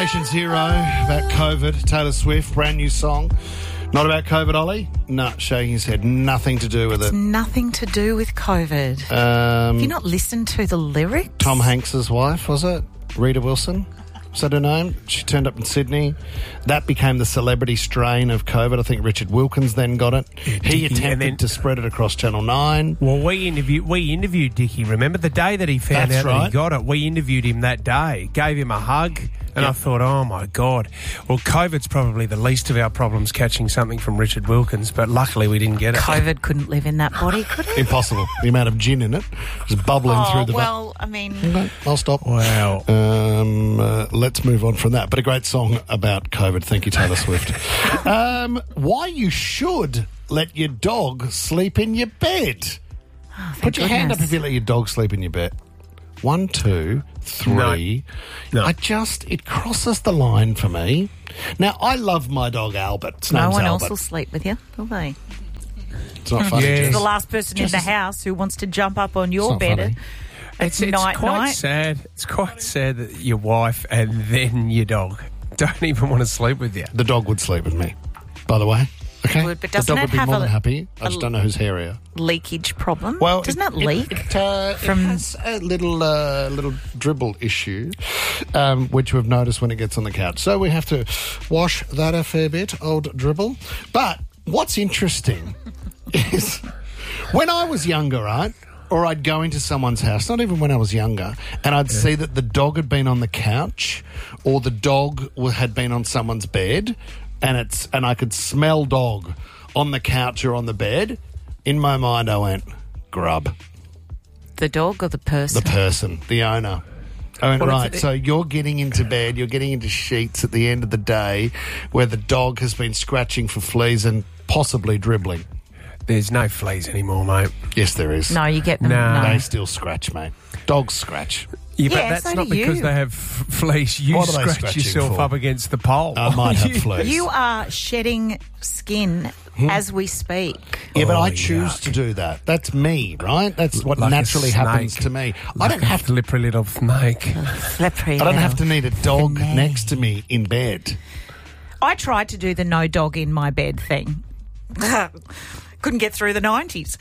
Patient Zero about COVID. Taylor Swift, brand new song. Not about COVID, Ollie? No, shaking his head. Nothing to do with it. Nothing to do with COVID. Have you not listened to the lyrics? Tom Hanks's wife, was it? Rita Wilson? Was that her name? She turned up in Sydney. That became the celebrity strain of COVID. I think Richard Wilkins then got it. He attempted to spread it across Channel 9. Well, we interviewed Dickie. Remember the day that he found out that he got it? We interviewed him that day, gave him a hug. And I thought, oh, my God. Well, COVID's probably the least of our problems catching something from Richard Wilkins, but luckily we didn't get it. COVID couldn't live in that body, could it? Impossible. The amount of gin in it was bubbling through the... Well, I mean... Okay, I'll stop. Wow. Let's move on from that. But a great song about COVID. Thank you, Taylor Swift. Why you should let your dog sleep in your bed. Oh, Put your hand up if you let your dog sleep in your bed. 1, 2, 3. No. It crosses the line for me. Now, I love my dog Albert. No one else will sleep with you, will they? It's not funny. Yes. It's the last person in the house who wants to jump up on your bed It's night. quite sad. It's quite sad that your wife and then your dog don't even want to sleep with you. The dog would sleep with me, by the way. Okay, Would, but the doesn't dog it would be have more a- than happy. I just don't know who's hairier. Leakage problem? Well, doesn't that leak? It has a little dribble issue, which we've noticed when it gets on the couch. So we have to wash that a fair bit, old dribble. But what's interesting is when I was younger, right? Or I'd go into someone's house, not even when I was younger, and I'd see that the dog had been on the couch or the dog had been on someone's bed, and I could smell dog on the couch or on the bed. In my mind, I went, grub. The dog or the person? The person, the owner. I went, right, so you're getting into bed, you're getting into sheets at the end of the day where the dog has been scratching for fleas and possibly dribbling. There's no fleas anymore, mate. Yes, there is. No, you get them. No. They still scratch, mate. Dogs scratch. Yeah, but Yeah, that's so not do you. because they have fleas. You What are they scratch scratching yourself for? up against the pole. I might have fleas. You are shedding skin as we speak. Yeah, but Oh, I choose to do that. That's me, right? That's what Like a naturally happens snake. to me. Like I don't have a to. slippery little snake. Slippery. I don't have to little need a dog finesse. next to me in bed. I tried to do the no dog in my bed thing. Couldn't get through the 90s.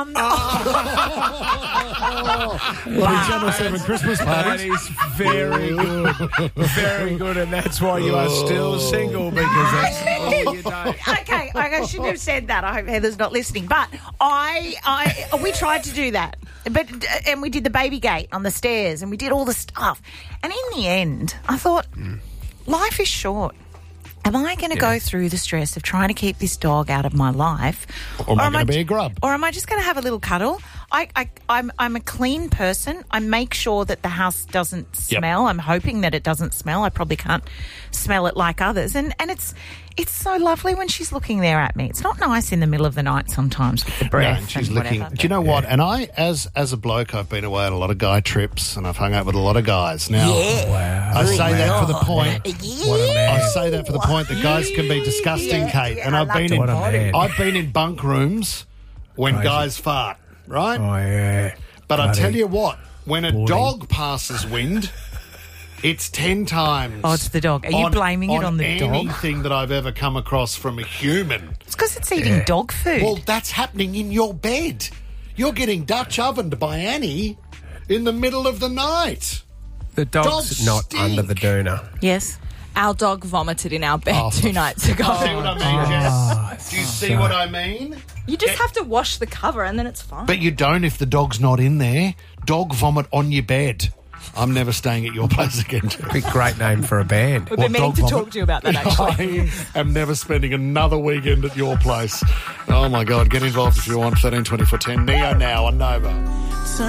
Bloody Channel 7 Christmas That parties. is very good. Very good, and that's why you are still single, because that's all you know. Okay, I shouldn't have said that. I hope Heather's not listening. But we tried to do that. And we did the baby gate on the stairs, and we did all the stuff. And in the end, I thought, life is short. Am I going to go through the stress of trying to keep this dog out of my life? Or am I going to be a grub? Or am I just going to have a little cuddle? I'm a clean person. I make sure that the house doesn't smell. I'm hoping that it doesn't smell. I probably can't smell it like others. And it's so lovely when she's looking there at me. It's not nice in the middle of the night sometimes with the breath and she's and looking. whatever. Do you know what? And I, as a bloke, I've been away on a lot of guy trips, and I've hung out with a lot of guys. Now, I say that for the point. What a man. I say that for the point that guys can be disgusting, Kate. And I've been in bunk rooms when guys fart, right? Oh, yeah. But I Bloody tell you what, when a dog passes wind, it's 10 times. Oh, it's the dog. Are you blaming it on the dog? anything that I've ever come across from a human. It's because it's eating dog food. Well, that's happening in your bed. You're getting Dutch ovened by Annie in the middle of the night. The dog's Dogs not stink. under the doona. Yes. Our dog vomited in our bed 2 nights ago. See what I mean, Jess? Do you see what I mean? You just have to wash the cover and then it's fine. But you don't if the dog's not in there. Dog vomit on your bed. I'm never staying at your place again, Jeff. Big great name for a band. We've been meaning to talk to you about that, actually. I am never spending another weekend at your place. Oh, my God. Get involved if you want. 13 24 10. Neo now on Nova.